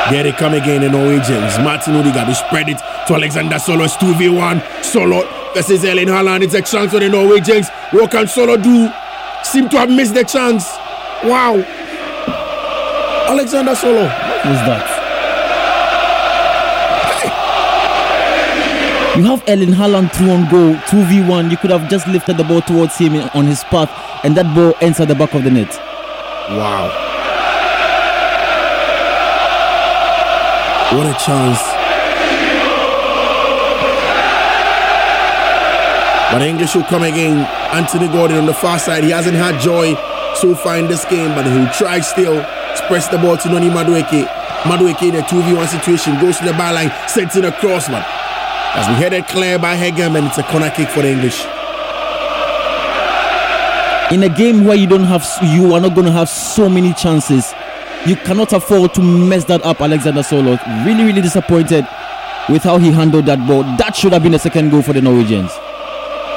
There they come again, the Norwegians. Martin Odegaard, they spread it to Alexander Solo. It's 2v1. Solo versus Erling Haaland. It's a chance for the Norwegians. What can Solo do? Seem to have missed the chance. Wow. Alexander Solo. What was that? You have Erling Haaland through on goal, 2v1. You could have just lifted the ball towards him on his path, and that ball ends at the back of the net. Wow. What a chance. But the English will come again. Anthony Gordon on the far side. He hasn't had joy so far in this game, but he'll try still. Press the ball to Noni Madueke. Madueke in a 2v1 situation. Goes to the byline. Sends in a cross, man. As we headed clear by Hegem, and it's a corner kick for the English. In a game where you are not going to have so many chances, you cannot afford to mess that up. Alexander Solo really, really disappointed with how he handled that ball. That should have been the second goal for the Norwegians.